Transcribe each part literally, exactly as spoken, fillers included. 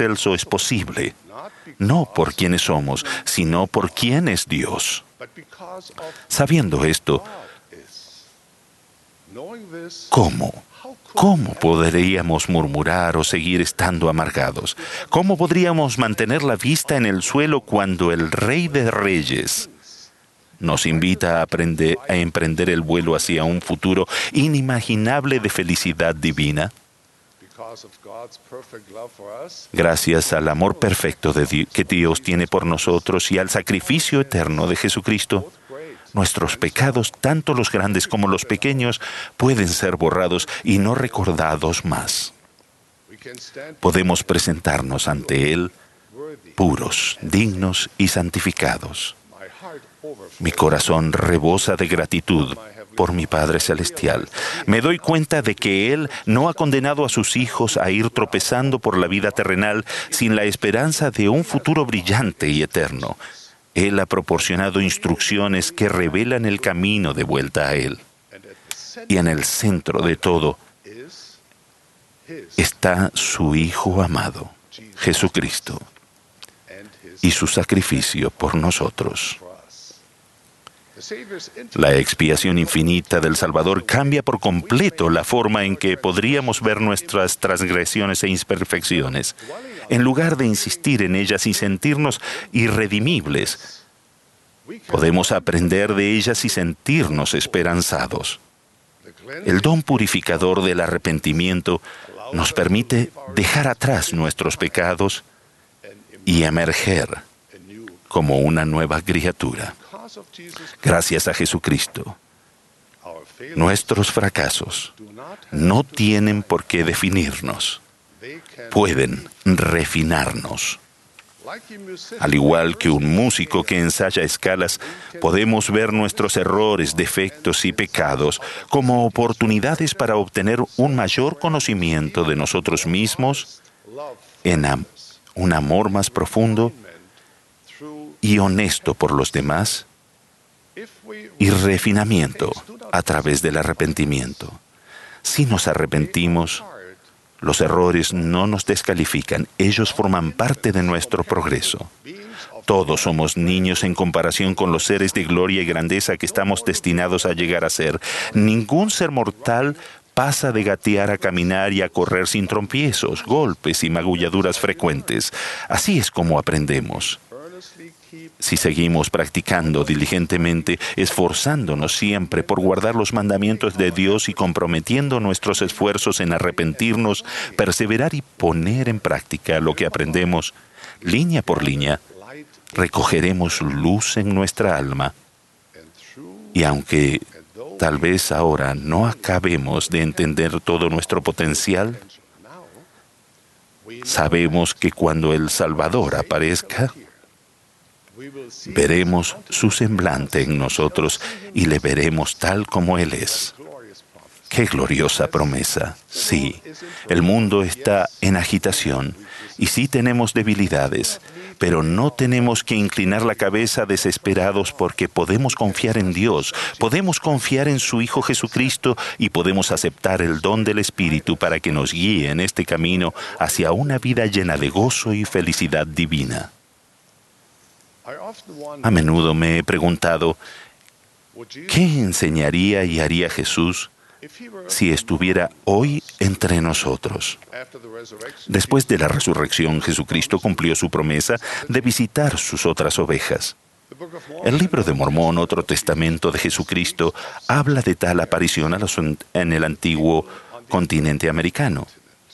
excelso es posible, no por quienes somos, sino por quién es Dios. Sabiendo esto, ¿cómo? ¿Cómo podríamos murmurar o seguir estando amargados? ¿Cómo podríamos mantener la vista en el suelo cuando el Rey de Reyes nos invita a, aprender, a emprender el vuelo hacia un futuro inimaginable de felicidad divina? Gracias al amor perfecto de Dios, que Dios tiene por nosotros y al sacrificio eterno de Jesucristo, nuestros pecados, tanto los grandes como los pequeños, pueden ser borrados y no recordados más. Podemos presentarnos ante Él puros, dignos y santificados. Mi corazón rebosa de gratitud por mi Padre Celestial. Me doy cuenta de que Él no ha condenado a sus hijos a ir tropezando por la vida terrenal sin la esperanza de un futuro brillante y eterno. Él ha proporcionado instrucciones que revelan el camino de vuelta a Él. Y en el centro de todo está su Hijo amado, Jesucristo, y su sacrificio por nosotros. La expiación infinita del Salvador cambia por completo la forma en que podríamos ver nuestras transgresiones e imperfecciones. En lugar de insistir en ellas y sentirnos irredimibles, podemos aprender de ellas y sentirnos esperanzados. El don purificador del arrepentimiento nos permite dejar atrás nuestros pecados y emerger como una nueva criatura. Gracias a Jesucristo, nuestros fracasos no tienen por qué definirnos. Pueden refinarnos. Al igual que un músico que ensaya escalas, podemos ver nuestros errores, defectos y pecados como oportunidades para obtener un mayor conocimiento de nosotros mismos, en am- un amor más profundo y honesto por los demás, y refinamiento a través del arrepentimiento. Si nos arrepentimos, los errores no nos descalifican, ellos forman parte de nuestro progreso. Todos somos niños en comparación con los seres de gloria y grandeza que estamos destinados a llegar a ser. Ningún ser mortal pasa de gatear a caminar y a correr sin tropiezos, golpes y magulladuras frecuentes. Así es como aprendemos. Si seguimos practicando diligentemente, esforzándonos siempre por guardar los mandamientos de Dios y comprometiendo nuestros esfuerzos en arrepentirnos, perseverar y poner en práctica lo que aprendemos, línea por línea, recogeremos luz en nuestra alma. Y aunque tal vez ahora no acabemos de entender todo nuestro potencial, sabemos que cuando el Salvador aparezca, veremos su semblante en nosotros y le veremos tal como Él es. ¡Qué gloriosa promesa! Sí, el mundo está en agitación y sí tenemos debilidades, pero no tenemos que inclinar la cabeza desesperados porque podemos confiar en Dios, podemos confiar en su Hijo Jesucristo y podemos aceptar el don del Espíritu para que nos guíe en este camino hacia una vida llena de gozo y felicidad divina. A menudo me he preguntado, ¿qué enseñaría y haría Jesús si estuviera hoy entre nosotros? Después de la resurrección, Jesucristo cumplió su promesa de visitar sus otras ovejas. El libro de Mormón, otro testamento de Jesucristo, habla de tal aparición en el antiguo continente americano.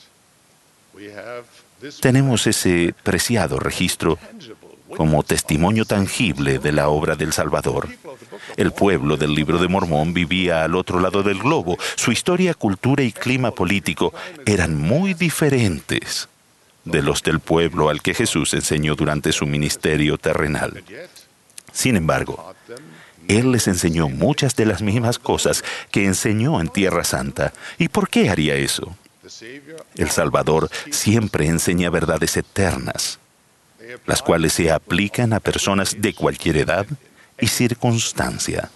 Tenemos ese preciado registro como testimonio tangible de la obra del Salvador. El pueblo del libro de Mormón vivía al otro lado del globo. Su historia, cultura y clima político eran muy diferentes de los del pueblo al que Jesús enseñó durante su ministerio terrenal. Sin embargo, Él les enseñó muchas de las mismas cosas que enseñó en Tierra Santa. ¿Y por qué haría eso? El Salvador siempre enseña verdades eternas, las cuales se aplican a personas de cualquier edad y circunstancia.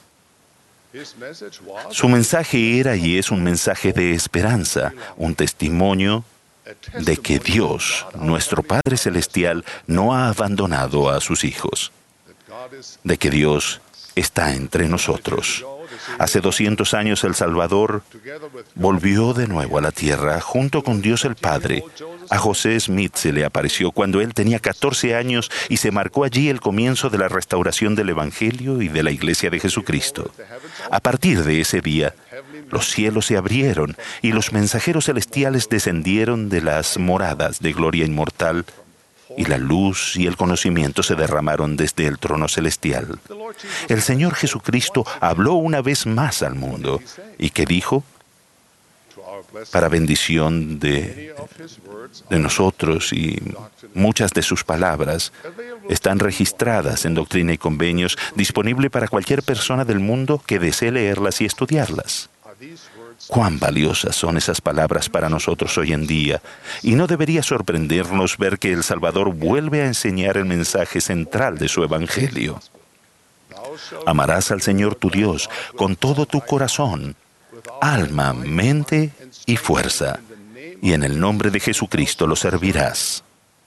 Su mensaje era y es un mensaje de esperanza, un testimonio de que Dios, nuestro Padre Celestial, no ha abandonado a sus hijos, de que Dios está entre nosotros. Hace doscientos años el Salvador volvió de nuevo a la tierra junto con Dios el Padre. A José Smith se le apareció cuando él tenía catorce años y se marcó allí el comienzo de la restauración del Evangelio y de la Iglesia de Jesucristo. A partir de ese día, los cielos se abrieron y los mensajeros celestiales descendieron de las moradas de gloria inmortal, y la luz y el conocimiento se derramaron desde el trono celestial. El Señor Jesucristo habló una vez más al mundo, y que dijo, para bendición de, de nosotros, y muchas de sus palabras están registradas en Doctrina y Convenios, disponible para cualquier persona del mundo que desee leerlas y estudiarlas. Cuán valiosas son esas palabras para nosotros hoy en día, y no debería sorprendernos ver que el Salvador vuelve a enseñar el mensaje central de su Evangelio. Amarás al Señor tu Dios con todo tu corazón, alma, mente y fuerza, y en el nombre de Jesucristo lo servirás.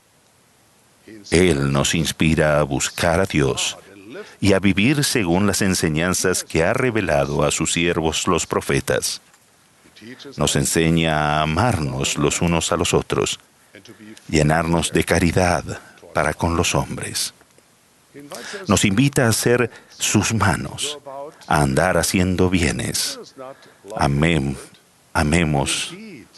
Él nos inspira a buscar a Dios y a vivir según las enseñanzas que ha revelado a sus siervos los profetas. Nos enseña a amarnos los unos a los otros, llenarnos de caridad para con los hombres. Nos invita a ser sus manos, a andar haciendo bienes. Amem, amemos.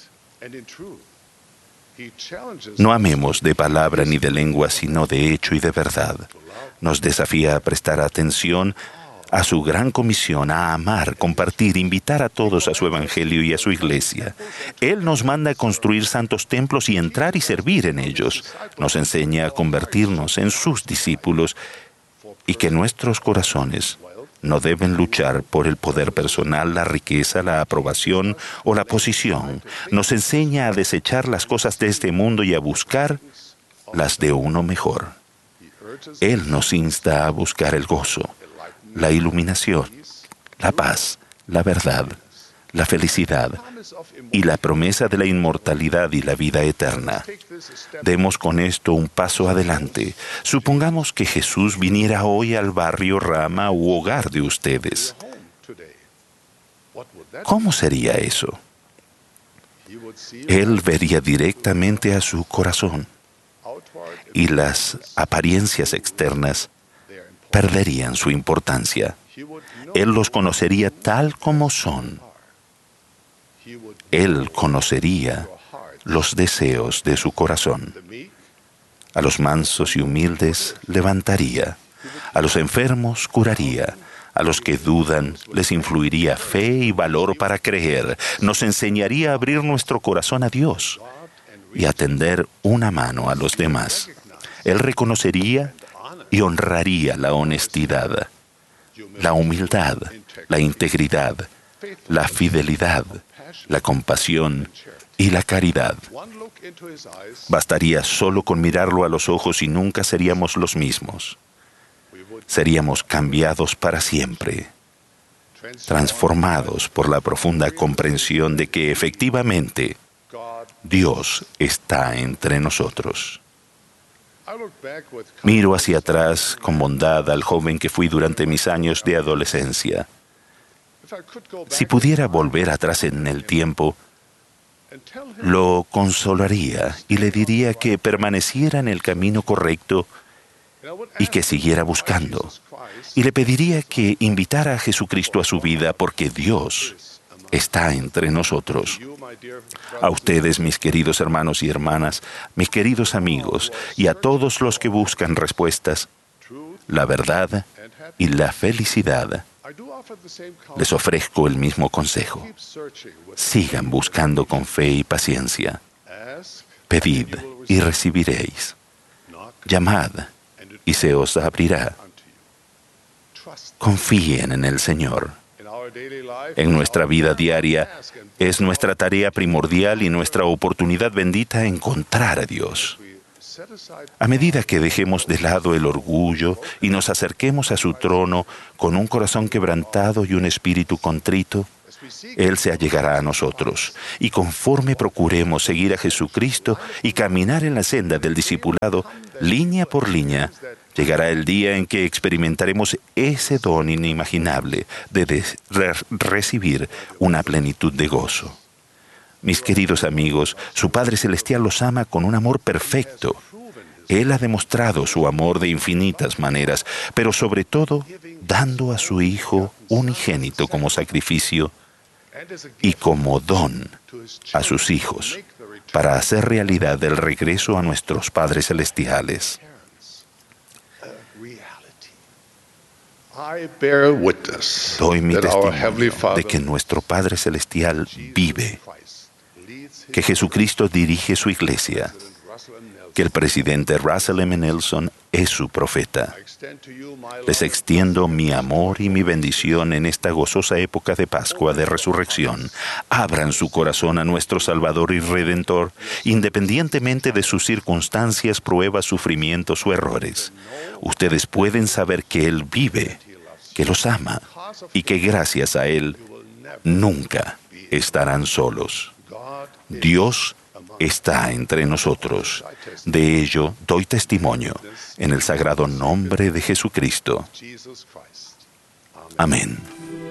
No amemos de palabra ni de lengua, sino de hecho y de verdad. Nos desafía a prestar atención a su gran comisión, a amar, compartir, invitar a todos a su Evangelio y a su Iglesia. Él nos manda a construir santos templos y entrar y servir en ellos. Nos enseña a convertirnos en sus discípulos y que nuestros corazones no deben luchar por el poder personal, la riqueza, la aprobación o la posición. Nos enseña a desechar las cosas de este mundo y a buscar las de uno mejor. Él nos insta a buscar el gozo, la iluminación, la paz, la verdad, la felicidad y la promesa de la inmortalidad y la vida eterna. Demos con esto un paso adelante. Supongamos que Jesús viniera hoy al barrio Rama u hogar de ustedes. ¿Cómo sería eso? Él vería directamente a su corazón y las apariencias externas perderían su importancia. Él los conocería tal como son. Él conocería los deseos de su corazón. A los mansos y humildes levantaría, a los enfermos curaría, a los que dudan les influiría fe y valor para creer. Nos enseñaría a abrir nuestro corazón a Dios y a tender una mano a los demás. Él reconocería y honraría la honestidad, la humildad, la integridad, la fidelidad, la compasión y la caridad. Bastaría solo con mirarlo a los ojos y nunca seríamos los mismos. Seríamos cambiados para siempre, transformados por la profunda comprensión de que efectivamente Dios está entre nosotros. Miro hacia atrás con bondad al joven que fui durante mis años de adolescencia. Si pudiera volver atrás en el tiempo, lo consolaría y le diría que permaneciera en el camino correcto y que siguiera buscando. Y le pediría que invitara a Jesucristo a su vida porque Dios está entre nosotros. A ustedes, mis queridos hermanos y hermanas, mis queridos amigos, y a todos los que buscan respuestas, la verdad y la felicidad, les ofrezco el mismo consejo. Sigan buscando con fe y paciencia. Pedid y recibiréis. Llamad y se os abrirá. Confíen en el Señor. En nuestra vida diaria es nuestra tarea primordial y nuestra oportunidad bendita encontrar a Dios. A medida que dejemos de lado el orgullo y nos acerquemos a su trono con un corazón quebrantado y un espíritu contrito, Él se allegará a nosotros. Y conforme procuremos seguir a Jesucristo y caminar en la senda del discipulado, línea por línea, llegará el día en que experimentaremos ese don inimaginable de, de re- recibir una plenitud de gozo. Mis queridos amigos, su Padre Celestial los ama con un amor perfecto. Él ha demostrado su amor de infinitas maneras, pero sobre todo dando a su Hijo unigénito como sacrificio y como don a sus hijos, para hacer realidad el regreso a nuestros padres celestiales. Doy mi testimonio de que nuestro Padre Celestial vive, que Jesucristo dirige su iglesia, que el presidente Russell M. Nelson es su profeta. Les extiendo mi amor y mi bendición en esta gozosa época de Pascua de Resurrección. Abran su corazón a nuestro Salvador y Redentor, independientemente de sus circunstancias, pruebas, sufrimientos o errores. Ustedes pueden saber que Él vive, que los ama y que gracias a Él nunca estarán solos. Dios está entre nosotros. De ello doy testimonio en el sagrado nombre de Jesucristo. Amén.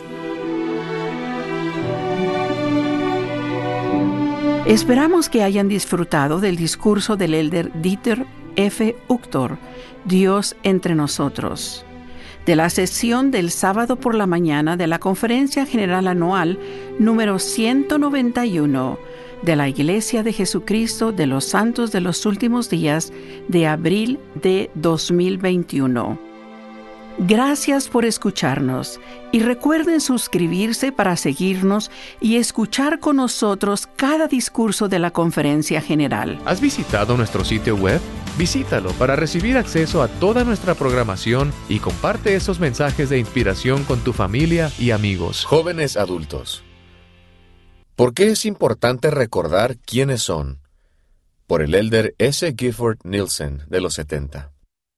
Esperamos que hayan disfrutado del discurso del elder Dieter F. Uchtdorf, Dios entre nosotros, de la sesión del sábado por la mañana de la Conferencia General Anual número ciento noventa y uno de la Iglesia de Jesucristo de los Santos de los Últimos Días de abril de dos mil veintiuno. Gracias por escucharnos y recuerden suscribirse para seguirnos y escuchar con nosotros cada discurso de la Conferencia General. ¿Has visitado nuestro sitio web? Visítalo para recibir acceso a toda nuestra programación y comparte esos mensajes de inspiración con tu familia y amigos. Jóvenes adultos. ¿Por qué es importante recordar quiénes son? Por el elder S. Gifford Nielsen, de los setenta.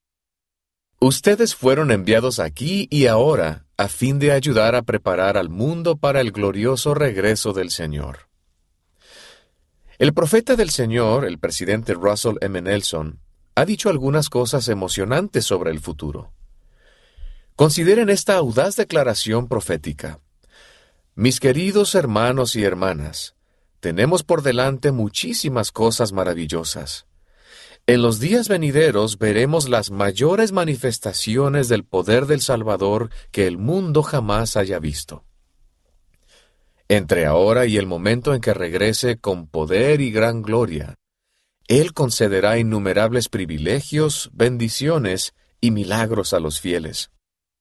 Ustedes fueron enviados aquí y ahora a fin de ayudar a preparar al mundo para el glorioso regreso del Señor. El profeta del Señor, el presidente Russell M. Nelson, ha dicho algunas cosas emocionantes sobre el futuro. Consideren esta audaz declaración profética. Mis queridos hermanos y hermanas, tenemos por delante muchísimas cosas maravillosas. En los días venideros veremos las mayores manifestaciones del poder del Salvador que el mundo jamás haya visto. Entre ahora y el momento en que regrese con poder y gran gloria, Él concederá innumerables privilegios, bendiciones y milagros a los fieles.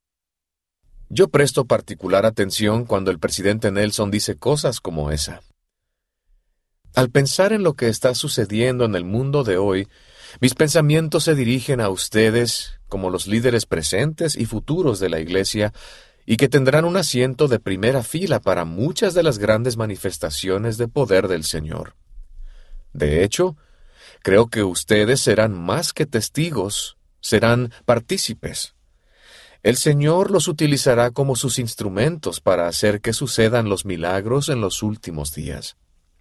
Yo presto particular atención cuando el presidente Nelson dice cosas como esa. Al pensar en lo que está sucediendo en el mundo de hoy, mis pensamientos se dirigen a ustedes como los líderes presentes y futuros de la Iglesia y que tendrán un asiento de primera fila para muchas de las grandes manifestaciones de poder del Señor. De hecho, creo que ustedes serán más que testigos, serán partícipes. El Señor los utilizará como sus instrumentos para hacer que sucedan los milagros en los últimos días.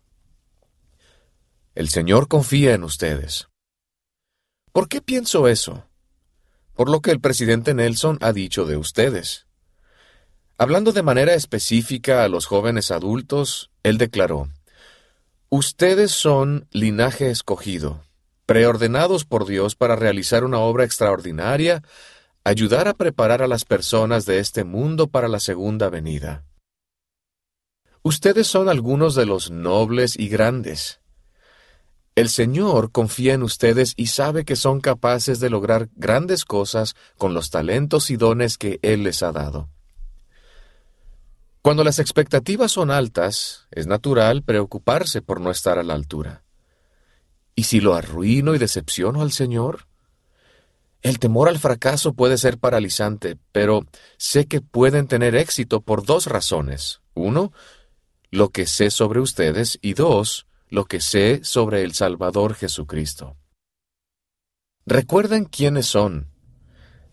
El Señor confía en ustedes. ¿Por qué pienso eso? Por lo que el presidente Nelson ha dicho de ustedes. Hablando de manera específica a los jóvenes adultos, él declaró: ustedes son linaje escogido, preordenados por Dios para realizar una obra extraordinaria, ayudar a preparar a las personas de este mundo para la segunda venida. Ustedes son algunos de los nobles y grandes. El Señor confía en ustedes y sabe que son capaces de lograr grandes cosas con los talentos y dones que Él les ha dado. Cuando las expectativas son altas, es natural preocuparse por no estar a la altura. ¿Y si lo arruino y decepciono al Señor? El temor al fracaso puede ser paralizante, pero sé que pueden tener éxito por dos razones. Uno, lo que sé sobre ustedes, y dos, lo que sé sobre el Salvador Jesucristo. Recuerden quiénes son.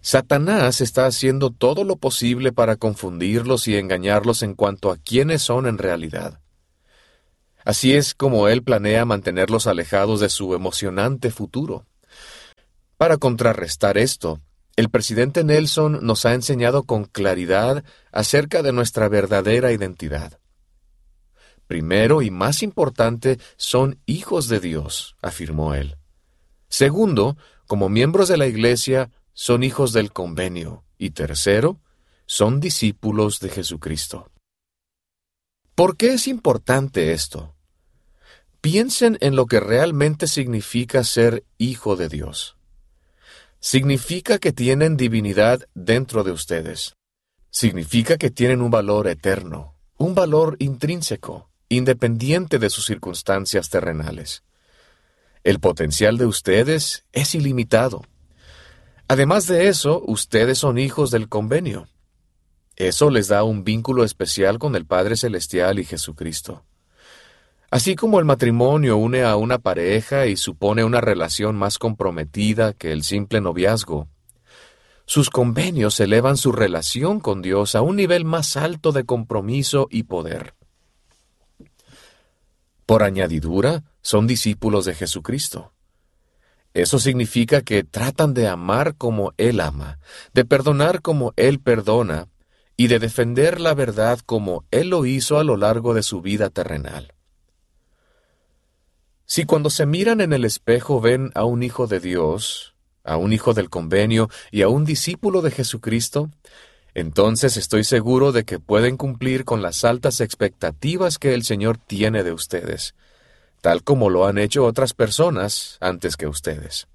Satanás está haciendo todo lo posible para confundirlos y engañarlos en cuanto a quiénes son en realidad. Así es como él planea mantenerlos alejados de su emocionante futuro. Para contrarrestar esto, el presidente Nelson nos ha enseñado con claridad acerca de nuestra verdadera identidad. Primero y más importante, son hijos de Dios, afirmó él. Segundo, como miembros de la Iglesia, son hijos del convenio. Y tercero, son discípulos de Jesucristo. ¿Por qué es importante esto? Piensen en lo que realmente significa ser hijo de Dios. Significa que tienen divinidad dentro de ustedes. Significa que tienen un valor eterno, un valor intrínseco, independiente de sus circunstancias terrenales. El potencial de ustedes es ilimitado. Además de eso, ustedes son hijos del convenio. Eso les da un vínculo especial con el Padre Celestial y Jesucristo. Así como el matrimonio une a una pareja y supone una relación más comprometida que el simple noviazgo, sus convenios elevan su relación con Dios a un nivel más alto de compromiso y poder. Por añadidura, son discípulos de Jesucristo. Eso significa que tratan de amar como Él ama, de perdonar como Él perdona, y de defender la verdad como Él lo hizo a lo largo de su vida terrenal. Si cuando se miran en el espejo ven a un hijo de Dios, a un hijo del convenio y a un discípulo de Jesucristo, entonces estoy seguro de que pueden cumplir con las altas expectativas que el Señor tiene de ustedes, tal como lo han hecho otras personas antes que ustedes.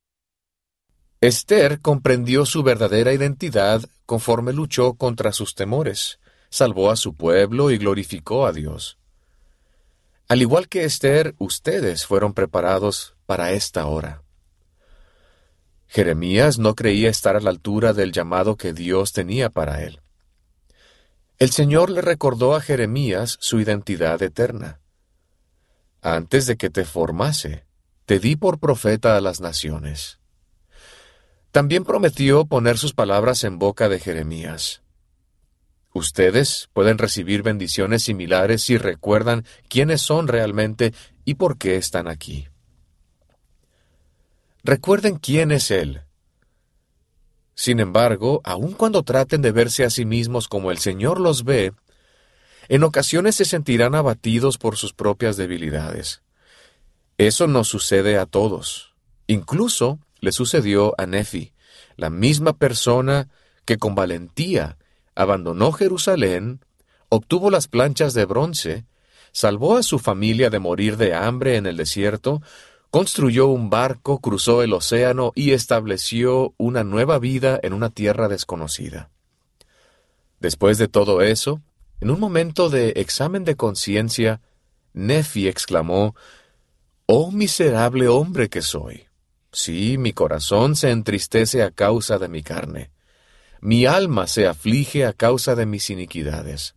Esther comprendió su verdadera identidad conforme luchó contra sus temores, salvó a su pueblo y glorificó a Dios. Al igual que Esther, ustedes fueron preparados para esta hora. Jeremías no creía estar a la altura del llamado que Dios tenía para él. El Señor le recordó a Jeremías su identidad eterna. Antes de que te formase, te di por profeta a las naciones. También prometió poner sus palabras en boca de Jeremías. Ustedes pueden recibir bendiciones similares si recuerdan quiénes son realmente y por qué están aquí. Recuerden quién es Él. Sin embargo, aun cuando traten de verse a sí mismos como el Señor los ve, en ocasiones se sentirán abatidos por sus propias debilidades. Eso nos sucede a todos. Incluso le sucedió a Nefi, la misma persona que con valentía abandonó Jerusalén, obtuvo las planchas de bronce, salvó a su familia de morir de hambre en el desierto, construyó un barco, cruzó el océano y estableció una nueva vida en una tierra desconocida. Después de todo eso, en un momento de examen de conciencia, Nefi exclamó: «¡Oh miserable hombre que soy! Sí, mi corazón se entristece a causa de mi carne. Mi alma se aflige a causa de mis iniquidades».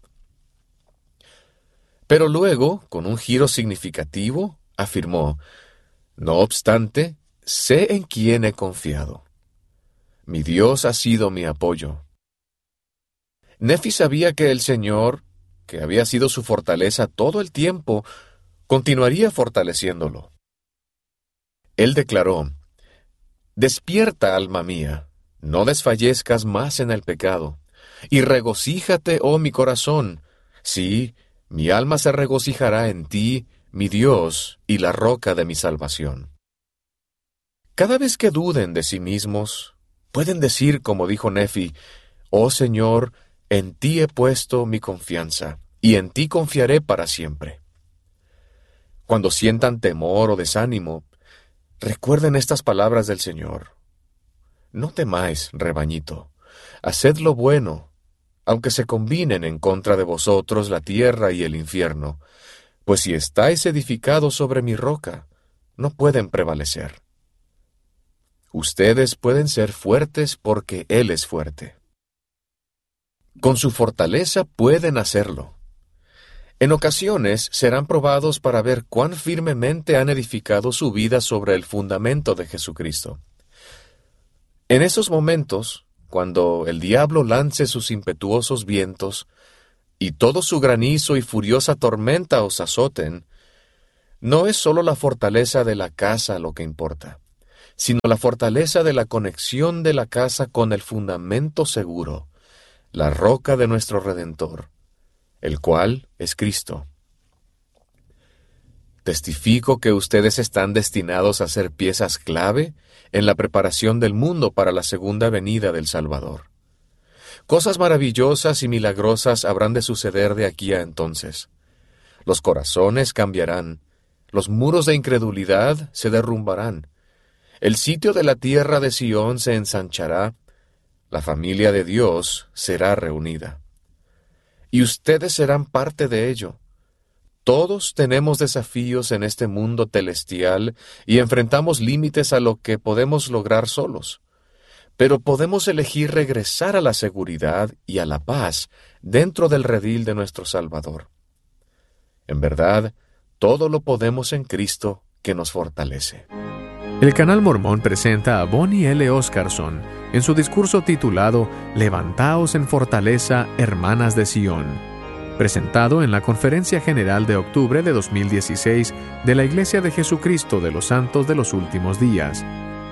Pero luego, con un giro significativo, afirmó: «No obstante, sé en quién he confiado. Mi Dios ha sido mi apoyo». Nefi sabía que el Señor, que había sido su fortaleza todo el tiempo, continuaría fortaleciéndolo. Él declaró: «Despierta, alma mía, no desfallezcas más en el pecado, y regocíjate, oh mi corazón. Sí, mi alma se regocijará en ti, mi Dios y la roca de mi salvación». Cada vez que duden de sí mismos, pueden decir, como dijo Nefi: «Oh Señor, en ti he puesto mi confianza, y en ti confiaré para siempre». Cuando sientan temor o desánimo, recuerden estas palabras del Señor: «No temáis, rebañito, haced lo bueno, aunque se combinen en contra de vosotros la tierra y el infierno, pues si estáis edificados sobre mi roca, no pueden prevalecer». Ustedes pueden ser fuertes porque Él es fuerte. Con su fortaleza pueden hacerlo. En ocasiones serán probados para ver cuán firmemente han edificado su vida sobre el fundamento de Jesucristo. En esos momentos, cuando el diablo lance sus impetuosos vientos y todo su granizo y furiosa tormenta os azoten, no es sólo la fortaleza de la casa lo que importa, sino la fortaleza de la conexión de la casa con el fundamento seguro, la roca de nuestro Redentor, el cual es Cristo. Testifico que ustedes están destinados a ser piezas clave en la preparación del mundo para la segunda venida del Salvador. Cosas maravillosas y milagrosas habrán de suceder de aquí a entonces. Los corazones cambiarán, los muros de incredulidad se derrumbarán, el sitio de la tierra de Sión se ensanchará, la familia de Dios será reunida. Y ustedes serán parte de ello. Todos tenemos desafíos en este mundo celestial y enfrentamos límites a lo que podemos lograr solos. Pero podemos elegir regresar a la seguridad y a la paz dentro del redil de nuestro Salvador. En verdad, todo lo podemos en Cristo que nos fortalece. El Canal Mormón presenta a Bonnie L. Oscarson en su discurso titulado Levantaos en fortaleza, hermanas de Sion, presentado en la Conferencia General de octubre de dos mil dieciséis de la Iglesia de Jesucristo de los Santos de los Últimos Días.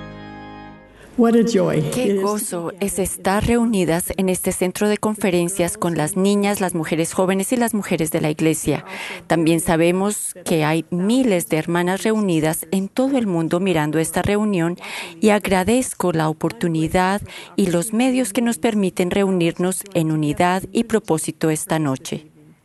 Qué gozo es estar reunidas en este centro de conferencias con las niñas, las mujeres jóvenes y las mujeres de la iglesia. También sabemos que hay miles de hermanas reunidas en todo el mundo mirando esta reunión y agradezco la oportunidad y los medios que nos permiten reunirnos en unidad y propósito esta noche.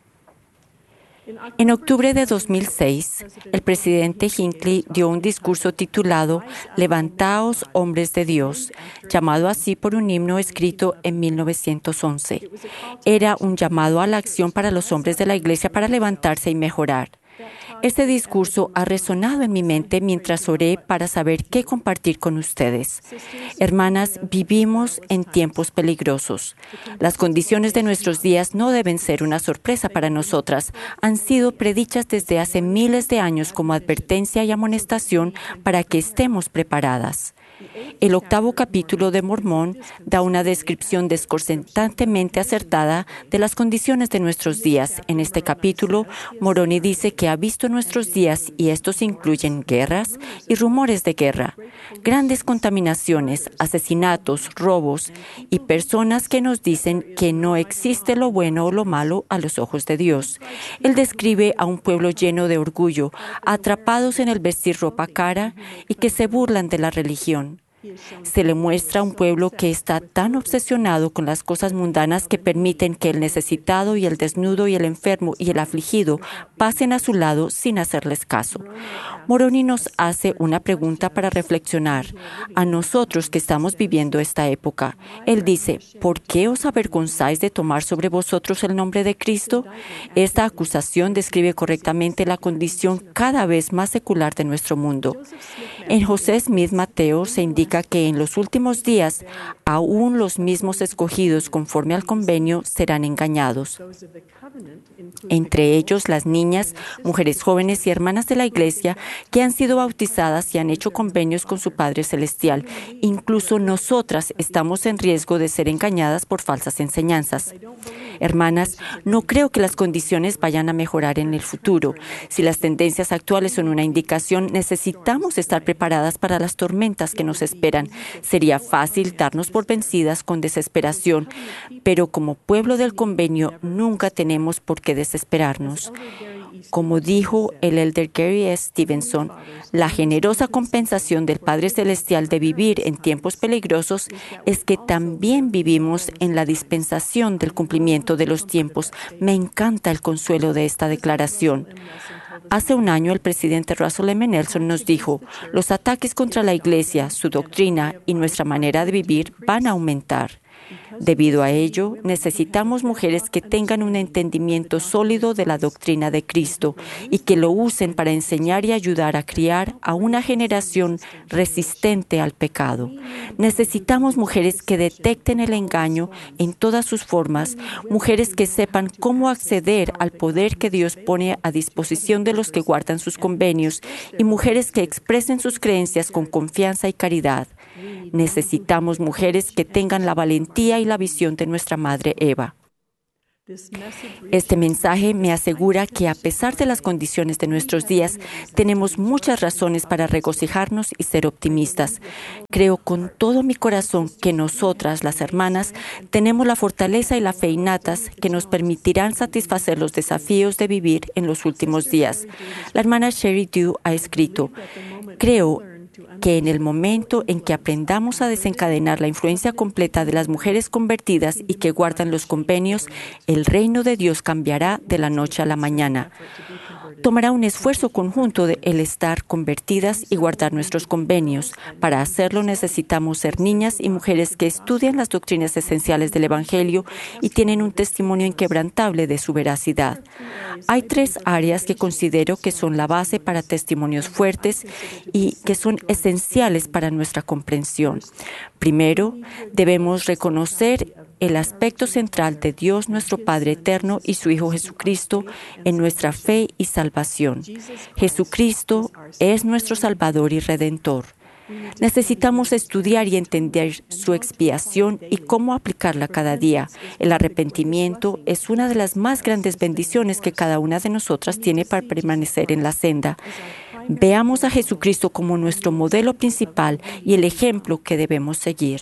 En octubre de dos mil seis, el presidente Hinckley dio un discurso titulado Levantaos, hombres de Dios, llamado así por un himno escrito en mil novecientos once. Era un llamado a la acción para los hombres de la iglesia para levantarse y mejorar. Este discurso ha resonado en mi mente mientras oré para saber qué compartir con ustedes. Hermanas, vivimos en tiempos peligrosos. Las condiciones de nuestros días no deben ser una sorpresa para nosotras. Han sido predichas desde hace miles de años como advertencia y amonestación para que estemos preparadas. El octavo capítulo de Mormón da una descripción desconcertantemente acertada de las condiciones de nuestros días. En este capítulo, Moroni dice que ha visto nuestros días y estos incluyen guerras y rumores de guerra, grandes contaminaciones, asesinatos, robos y personas que nos dicen que no existe lo bueno o lo malo a los ojos de Dios. Él describe a un pueblo lleno de orgullo, atrapados en el vestir ropa cara y que se burlan de la religión. Se le muestra a un pueblo que está tan obsesionado con las cosas mundanas que permiten que el necesitado y el desnudo y el enfermo y el afligido pasen a su lado sin hacerles caso. Moroni nos hace una pregunta para reflexionar a nosotros que estamos viviendo esta época. Él dice, ¿por qué os avergonzáis de tomar sobre vosotros el nombre de Cristo? Esta acusación describe correctamente la condición cada vez más secular de nuestro mundo. En José Smith Mateo se indica que en los últimos días, aún los mismos escogidos conforme al convenio serán engañados. Entre ellos las niñas, mujeres jóvenes y hermanas de la iglesia que han sido bautizadas y han hecho convenios con su Padre Celestial. Incluso nosotras estamos en riesgo de ser engañadas por falsas enseñanzas. Hermanas, no creo que las condiciones vayan a mejorar en el futuro. Si las tendencias actuales son una indicación, necesitamos estar preparadas para las tormentas que nos esperan. Sería fácil darnos por vencidas con desesperación, pero como pueblo del convenio nunca tenemos por qué desesperarnos. Como dijo el elder Gary S. Stevenson, la generosa compensación del Padre Celestial de vivir en tiempos peligrosos es que también vivimos en la dispensación del cumplimiento de los tiempos. Me encanta el consuelo de esta declaración. Hace un año el presidente Russell M. Nelson nos dijo, los ataques contra la Iglesia, su doctrina y nuestra manera de vivir van a aumentar. Debido a ello, necesitamos mujeres que tengan un entendimiento sólido de la doctrina de Cristo y que lo usen para enseñar y ayudar a criar a una generación resistente al pecado. Necesitamos mujeres que detecten el engaño en todas sus formas, mujeres que sepan cómo acceder al poder que Dios pone a disposición de los que guardan sus convenios y mujeres que expresen sus creencias con confianza y caridad. Necesitamos mujeres que tengan la valentía y la visión de nuestra madre Eva. Este mensaje me asegura que a pesar de las condiciones de nuestros días, tenemos muchas razones para regocijarnos y ser optimistas. Creo con todo mi corazón que nosotras, las hermanas, tenemos la fortaleza y la fe innatas que nos permitirán satisfacer los desafíos de vivir en los últimos días. La hermana Sherry Dew ha escrito: creo que en el momento en que aprendamos a desencadenar la influencia completa de las mujeres convertidas y que guardan los convenios, el reino de Dios cambiará de la noche a la mañana. Tomará un esfuerzo conjunto de el estar convertidas y guardar nuestros convenios. Para hacerlo necesitamos ser niñas y mujeres que estudian las doctrinas esenciales del Evangelio y tienen un testimonio inquebrantable de su veracidad. Hay tres áreas que considero que son la base para testimonios fuertes y que son esenciales para nuestra comprensión. Primero, debemos reconocer el aspecto central de Dios nuestro Padre Eterno y su Hijo Jesucristo en nuestra fe y salvación. Jesucristo es nuestro Salvador y Redentor. Necesitamos estudiar y entender su expiación y cómo aplicarla cada día. El arrepentimiento es una de las más grandes bendiciones que cada una de nosotras tiene para permanecer en la senda. Veamos a Jesucristo como nuestro modelo principal y el ejemplo que debemos seguir.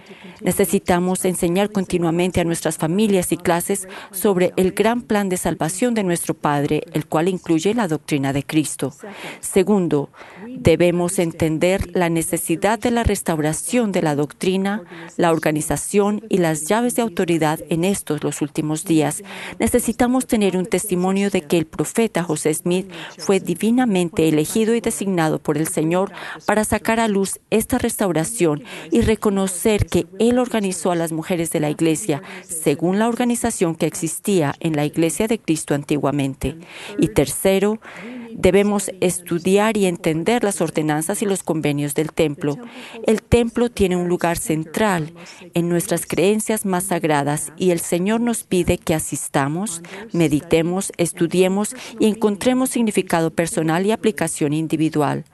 Necesitamos enseñar continuamente a nuestras familias y clases sobre el gran plan de salvación de nuestro Padre, el cual incluye la doctrina de Cristo. Segundo, debemos entender la necesidad de la restauración de la doctrina, la organización y las llaves de autoridad en estos los últimos días. Necesitamos tener un testimonio de que el profeta José Smith fue divinamente elegido y designado por el Señor para sacar a luz esta restauración y reconocer que Él organizó a las mujeres de la Iglesia según la organización que existía en la Iglesia de Cristo antiguamente. Y tercero, debemos estudiar y entender las ordenanzas y los convenios del templo. El templo tiene un lugar central en nuestras creencias más sagradas y el Señor nos pide que asistamos, meditemos, estudiemos y encontremos significado personal y aplicación individual.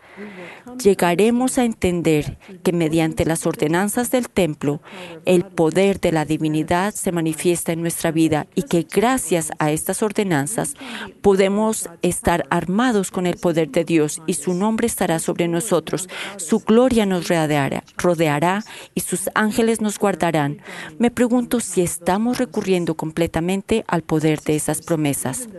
Llegaremos a entender que mediante las ordenanzas del templo, el poder de la divinidad se manifiesta en nuestra vida y que gracias a estas ordenanzas podemos estar armados con el poder de Dios y su nombre estará sobre nosotros. Su gloria nos rodeará, rodeará y sus ángeles nos guardarán. Me pregunto si estamos recurriendo completamente al poder de esas promesas.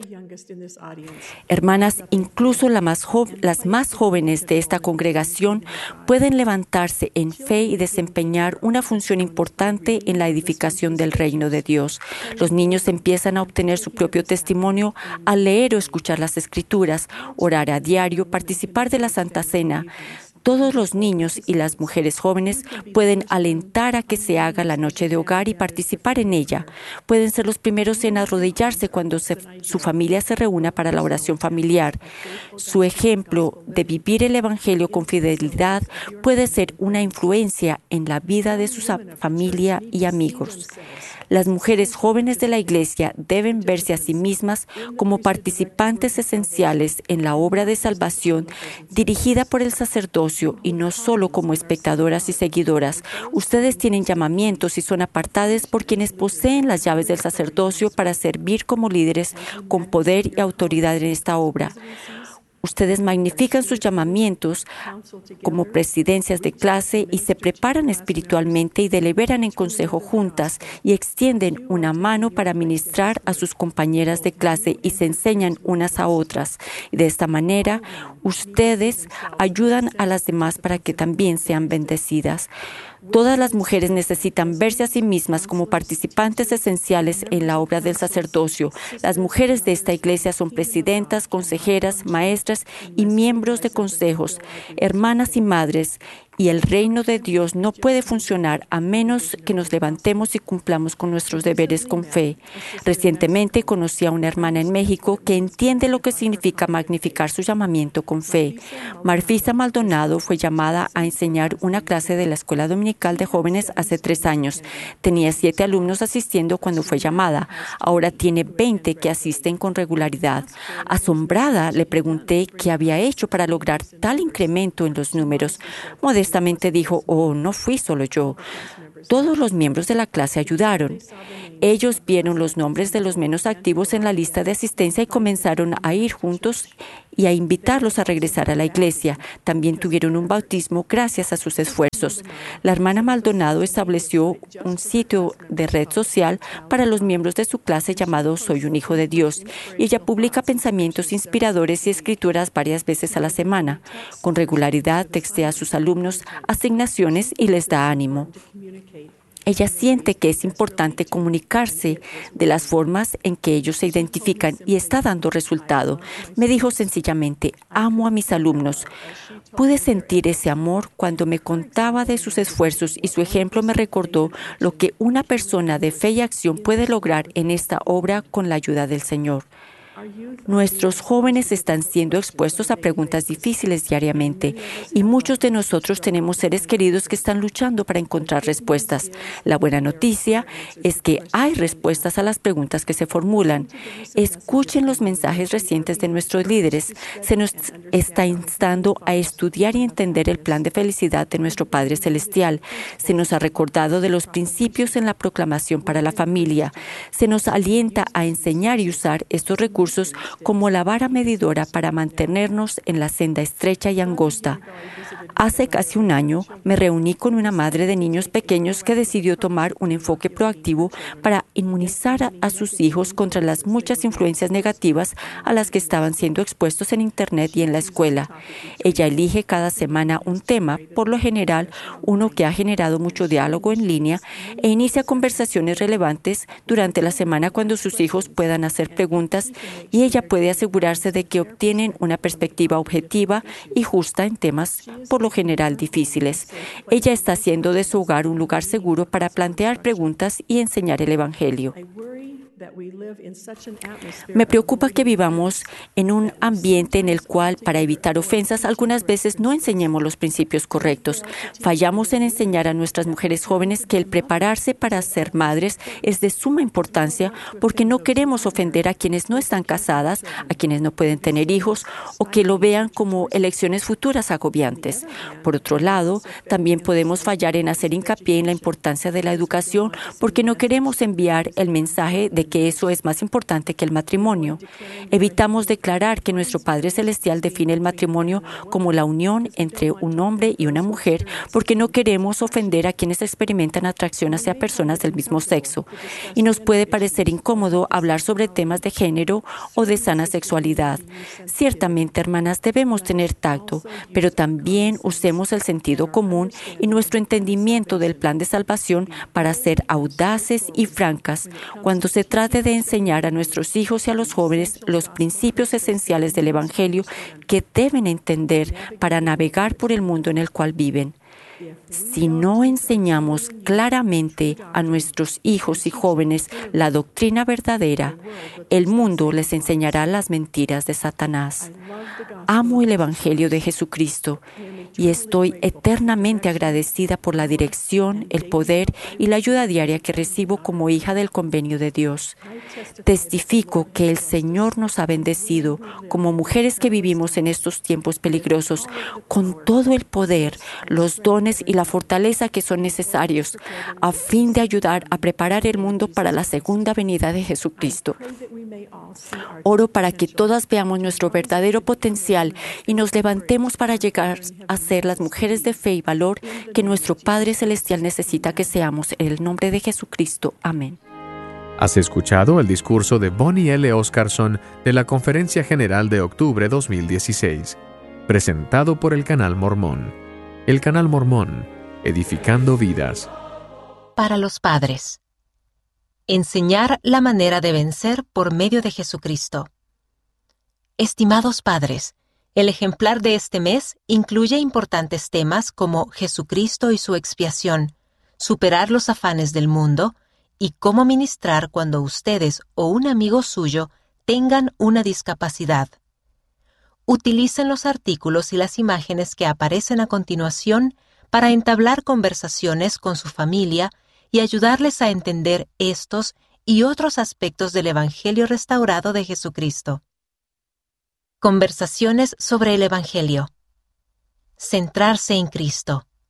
Hermanas, incluso la más jo- las más jóvenes de esta congregación pueden levantarse en fe y desempeñar una función importante en la edificación del reino de Dios. Los niños empiezan a obtener su propio testimonio al leer o escuchar las Escrituras, orar a diario, participar de la Santa Cena. Todos los niños y las mujeres jóvenes pueden alentar a que se haga la noche de hogar y participar en ella. Pueden ser los primeros en arrodillarse cuando se, su familia se reúna para la oración familiar. Su ejemplo de vivir el Evangelio con fidelidad puede ser una influencia en la vida de su familia y amigos. Las mujeres jóvenes de la Iglesia deben verse a sí mismas como participantes esenciales en la obra de salvación dirigida por el sacerdocio y no solo como espectadoras y seguidoras. Ustedes tienen llamamientos y son apartadas por quienes poseen las llaves del sacerdocio para servir como líderes con poder y autoridad en esta obra. Ustedes magnifican sus llamamientos como presidencias de clase y se preparan espiritualmente y deliberan en consejo juntas y extienden una mano para ministrar a sus compañeras de clase y se enseñan unas a otras. Y de esta manera, ustedes ayudan a las demás para que también sean bendecidas. Todas las mujeres necesitan verse a sí mismas como participantes esenciales en la obra del sacerdocio. Las mujeres de esta iglesia son presidentas, consejeras, maestras y miembros de consejos, hermanas y madres. Y el reino de Dios no puede funcionar a menos que nos levantemos y cumplamos con nuestros deberes con fe. Recientemente conocí a una hermana en México que entiende lo que significa magnificar su llamamiento con fe. Marfisa Maldonado fue llamada a enseñar una clase de la Escuela Dominical de Jóvenes hace tres años. Tenía siete alumnos asistiendo cuando fue llamada. Ahora tiene veinte que asisten con regularidad. Asombrada, le pregunté qué había hecho para lograr tal incremento en los números. Modestamente modestamente dijo, oh, no fui solo yo. Todos los miembros de la clase ayudaron. Ellos vieron los nombres de los menos activos en la lista de asistencia y comenzaron a ir juntos y a invitarlos a regresar a la iglesia. También tuvieron un bautismo gracias a sus esfuerzos. La hermana Maldonado estableció un sitio de red social para los miembros de su clase llamado Soy un Hijo de Dios, y ella publica pensamientos inspiradores y escrituras varias veces a la semana. Con regularidad textea a sus alumnos asignaciones y les da ánimo. Ella siente que es importante comunicarse de las formas en que ellos se identifican y está dando resultado. Me dijo sencillamente, amo a mis alumnos. Pude sentir ese amor cuando me contaba de sus esfuerzos y su ejemplo me recordó lo que una persona de fe y acción puede lograr en esta obra con la ayuda del Señor. Nuestros jóvenes están siendo expuestos a preguntas difíciles diariamente y muchos de nosotros tenemos seres queridos que están luchando para encontrar respuestas. La buena noticia es que hay respuestas a las preguntas que se formulan. Escuchen los mensajes recientes de nuestros líderes. Se nos está instando a estudiar y entender el plan de felicidad de nuestro Padre Celestial. Se nos ha recordado de los principios en la proclamación para la familia. Se nos alienta a enseñar y usar estos recursos como la vara medidora para mantenernos en la senda estrecha y angosta. Hace casi un año me reuní con una madre de niños pequeños que decidió tomar un enfoque proactivo para inmunizar a, a sus hijos contra las muchas influencias negativas a las que estaban siendo expuestos en Internet y en la escuela. Ella elige cada semana un tema, por lo general uno que ha generado mucho diálogo en línea, e inicia conversaciones relevantes durante la semana cuando sus hijos puedan hacer preguntas y ella puede asegurarse de que obtienen una perspectiva objetiva y justa en temas por lo general difíciles. Ella está haciendo de su hogar un lugar seguro para plantear preguntas y enseñar el Evangelio. Me preocupa que vivamos en un ambiente en el cual, para evitar ofensas, algunas veces no enseñemos los principios correctos. Fallamos en enseñar a nuestras mujeres jóvenes que el prepararse para ser madres es de suma importancia porque no queremos ofender a quienes no están casadas, a quienes no pueden tener hijos o que lo vean como elecciones futuras agobiantes. Por otro lado, también podemos fallar en hacer hincapié en la importancia de la educación porque no queremos enviar el mensaje de que eso es más importante que el matrimonio. Evitamos declarar que nuestro Padre Celestial define el matrimonio como la unión entre un hombre y una mujer porque no queremos ofender a quienes experimentan atracción hacia personas del mismo sexo. Y nos puede parecer incómodo hablar sobre temas de género o de sana sexualidad. Ciertamente, hermanas, debemos tener tacto, pero también usemos el sentido común y nuestro entendimiento del plan de salvación para ser audaces y francas cuando se trata de enseñar a nuestros hijos y a los jóvenes los principios esenciales del Evangelio que deben entender para navegar por el mundo en el cual viven. Si no enseñamos claramente a nuestros hijos y jóvenes la doctrina verdadera, el mundo les enseñará las mentiras de Satanás. Amo el Evangelio de Jesucristo y estoy eternamente agradecida por la dirección, el poder y la ayuda diaria que recibo como hija del convenio de Dios. Testifico que el Señor nos ha bendecido como mujeres que vivimos en estos tiempos peligrosos con todo el poder, los dones y la fortaleza que son necesarios a fin de ayudar a preparar el mundo para la segunda venida de Jesucristo. Oro para que todas veamos nuestro verdadero potencial y nos levantemos para llegar a ser las mujeres de fe y valor que nuestro Padre Celestial necesita que seamos. En el nombre de Jesucristo. Amén. Has escuchado el discurso de Bonnie L. Oscarson de la Conferencia General de octubre dos mil dieciséis, presentado por el Canal Mormón. El Canal Mormón, edificando vidas. Para los padres. Enseñar la manera de vencer por medio de Jesucristo. Estimados padres, el ejemplar de este mes incluye importantes temas como Jesucristo y su expiación, superar los afanes del mundo y cómo ministrar cuando ustedes o un amigo suyo tengan una discapacidad. Utilicen los artículos y las imágenes que aparecen a continuación para entablar conversaciones con su familia y ayudarles a entender estos y otros aspectos del Evangelio restaurado de Jesucristo. Conversaciones sobre el Evangelio. Centrarse en Cristo.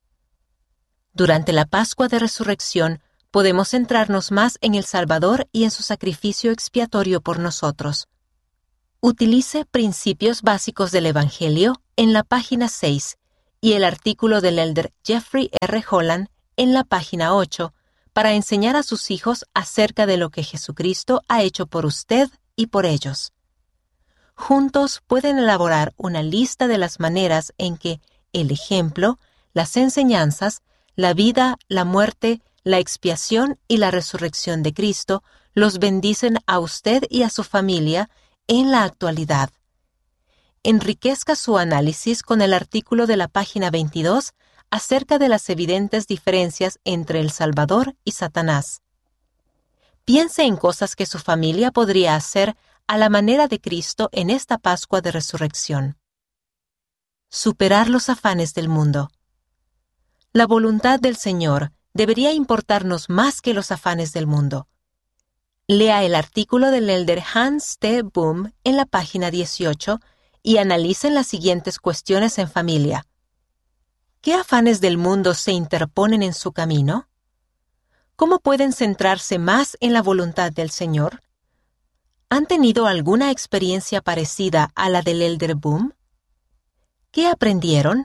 Durante la Pascua de Resurrección, podemos centrarnos más en el Salvador y en su sacrificio expiatorio por nosotros. Utilice Principios Básicos del Evangelio en la página seis y el artículo del elder Jeffrey R. Holland en la página ocho para enseñar a sus hijos acerca de lo que Jesucristo ha hecho por usted y por ellos. Juntos pueden elaborar una lista de las maneras en que el ejemplo, las enseñanzas, la vida, la muerte, la expiación y la resurrección de Cristo los bendicen a usted y a su familia en la actualidad. Enriquezca su análisis con el artículo de la página veintidós acerca de las evidentes diferencias entre el Salvador y Satanás. Piense en cosas que su familia podría hacer a la manera de Cristo en esta Pascua de Resurrección. Superar los afanes del mundo. La voluntad del Señor debería importarnos más que los afanes del mundo. Lea el artículo del elder Hans T. Boom en la página dieciocho y analicen las siguientes cuestiones en familia. ¿Qué afanes del mundo se interponen en su camino? ¿Cómo pueden centrarse más en la voluntad del Señor? ¿Han tenido alguna experiencia parecida a la del elder Boom? ¿Qué aprendieron?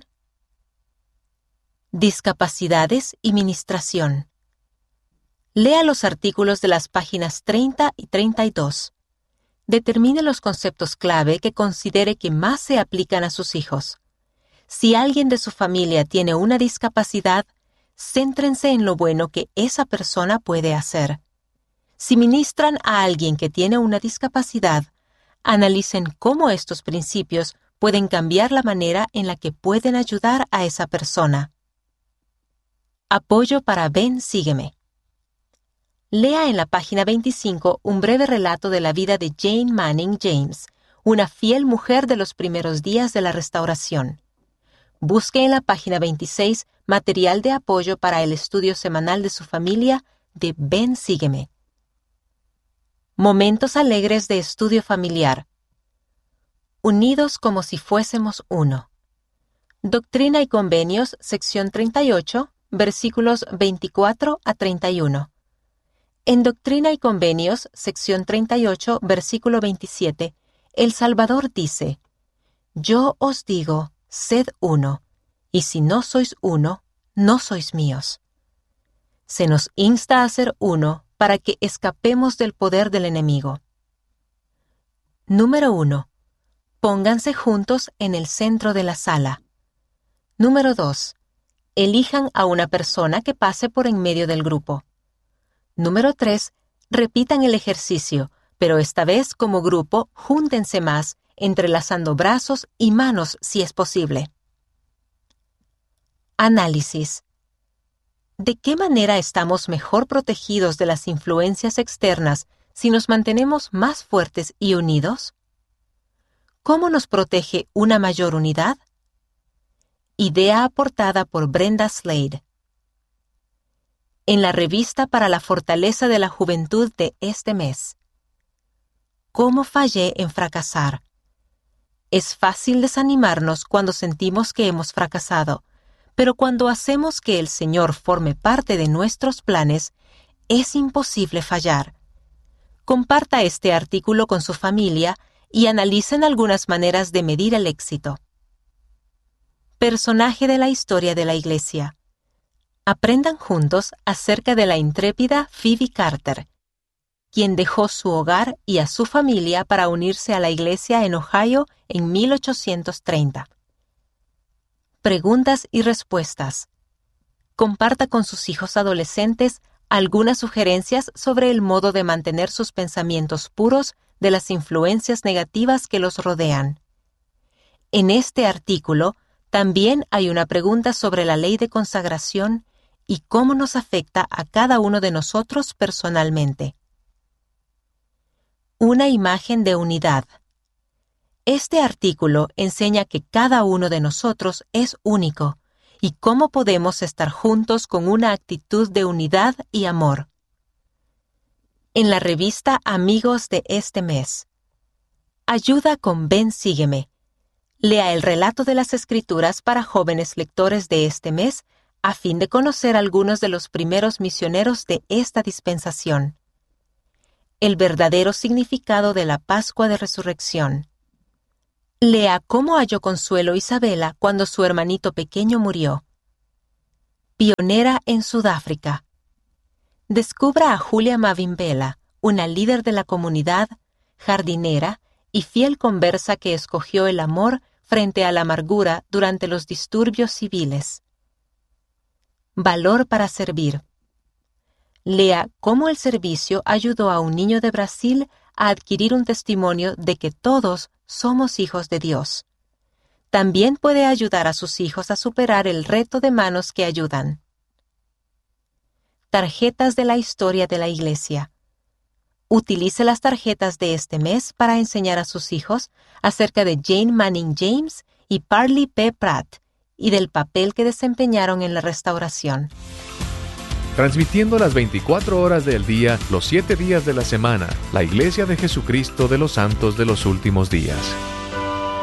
Discapacidades y ministración. Lea los artículos de las páginas treinta y treinta y dos. Determine los conceptos clave que considere que más se aplican a sus hijos. Si alguien de su familia tiene una discapacidad, céntrense en lo bueno que esa persona puede hacer. Si ministran a alguien que tiene una discapacidad, analicen cómo estos principios pueden cambiar la manera en la que pueden ayudar a esa persona. Apoyo para Ven, Sígueme. Lea en la página veinticinco un breve relato de la vida de Jane Manning James, una fiel mujer de los primeros días de la Restauración. Busque en la página veintiséis material de apoyo para el estudio semanal de su familia de Ven, Sígueme. Momentos alegres de estudio familiar. Unidos como si fuésemos uno. Doctrina y Convenios, sección treinta y ocho, versículos veinticuatro a treinta y uno. En Doctrina y Convenios, sección treinta y ocho, versículo veintisiete, el Salvador dice: Yo os digo, sed uno, y si no sois uno, no sois míos. Se nos insta a ser uno para que escapemos del poder del enemigo. Número uno. Pónganse juntos en el centro de la sala. Número dos. Elijan a una persona que pase por en medio del grupo. Número tres. Repitan el ejercicio, pero esta vez como grupo júntense más, entrelazando brazos y manos si es posible. Análisis. ¿De qué manera estamos mejor protegidos de las influencias externas si nos mantenemos más fuertes y unidos? ¿Cómo nos protege una mayor unidad? Idea aportada por Brenda Slade. En la revista para la fortaleza de la juventud de este mes. ¿Cómo fallé en fracasar? Es fácil desanimarnos cuando sentimos que hemos fracasado, pero cuando hacemos que el Señor forme parte de nuestros planes, es imposible fallar. Comparta este artículo con su familia y analicen algunas maneras de medir el éxito. Personaje de la historia de la Iglesia. Aprendan juntos acerca de la intrépida Phoebe Carter, quien dejó su hogar y a su familia para unirse a la Iglesia en Ohio en mil ochocientos treinta. Preguntas y respuestas. Comparta con sus hijos adolescentes algunas sugerencias sobre el modo de mantener sus pensamientos puros de las influencias negativas que los rodean. En este artículo también hay una pregunta sobre la ley de consagración y cómo nos afecta a cada uno de nosotros personalmente. Una imagen de unidad. Este artículo enseña que cada uno de nosotros es único y cómo podemos estar juntos con una actitud de unidad y amor. En la revista Amigos de este mes. Ayuda con Ven, Sígueme. Lea el relato de las Escrituras para jóvenes lectores de este mes a fin de conocer algunos de los primeros misioneros de esta dispensación. El verdadero significado de la Pascua de Resurrección. Lea cómo halló consuelo Isabela cuando su hermanito pequeño murió. Pionera en Sudáfrica. Descubra a Julia Mavimbela, una líder de la comunidad, jardinera y fiel conversa que escogió el amor frente a la amargura durante los disturbios civiles. Valor para servir. Lea cómo el servicio ayudó a un niño de Brasil a adquirir un testimonio de que todos somos hijos de Dios. También puede ayudar a sus hijos a superar el reto de manos que ayudan. Tarjetas de la historia de la Iglesia. Utilice las tarjetas de este mes para enseñar a sus hijos acerca de Jane Manning James y Parley P. Pratt y del papel que desempeñaron en la restauración. Transmitiendo las veinticuatro horas del día, los siete días de la semana, la Iglesia de Jesucristo de los Santos de los Últimos Días.